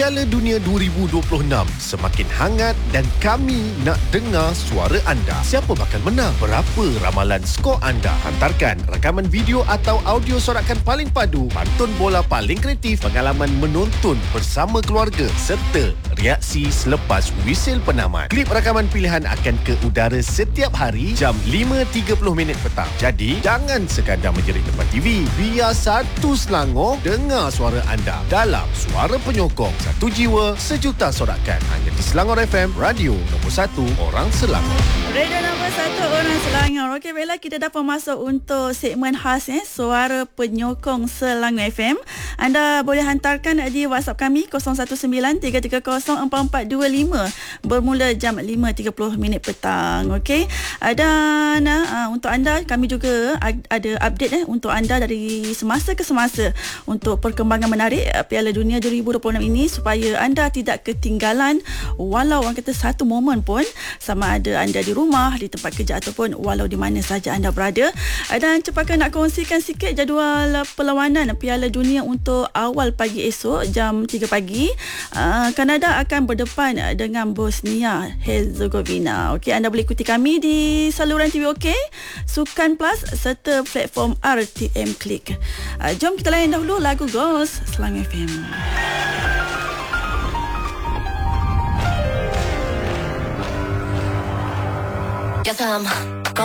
Piala Dunia 2026 semakin hangat dan kami nak dengar suara anda. Siapa bakal menang? Berapa ramalan skor anda? Hantarkan rakaman video atau audio sorakan paling padu, pantun bola paling kreatif, pengalaman menonton bersama keluarga serta reaksi selepas wisil penamat. Klip rakaman pilihan akan ke udara setiap hari jam 5.30 petang. Jadi, jangan sekadar menjerit depan TV. Biar satu Selangor dengar suara anda dalam Suara Penyokong. Satu jiwa, sejuta sorakan. Hanya di Selangor FM, radio nombor 1 orang Selangor. Radio nombor 1 orang Selangor. Okey, baiklah, kita dah masuk untuk segmen khas Suara Penyokong Selangor FM. Anda boleh hantarkan di WhatsApp kami 0193304425 bermula jam 5.30 petang. Okey. Dan untuk anda, kami juga ada update untuk anda dari semasa ke semasa untuk perkembangan menarik Piala Dunia 2026 ini, supaya anda tidak ketinggalan walau orang kata satu momen pun, sama ada anda di rumah, di tempat kerja ataupun walau di mana saja anda berada. Dan cepatkan nak kongsikan sikit jadual perlawanan Piala Dunia untuk awal pagi esok jam 3 pagi. Kanada akan berdepan dengan Bosnia Herzegovina. Okey, anda boleh ikuti kami di saluran TV OK, Sukan Plus serta platform RTM Klik. Jom kita layan dahulu lagu Ghost Selangor FM. Guess I'm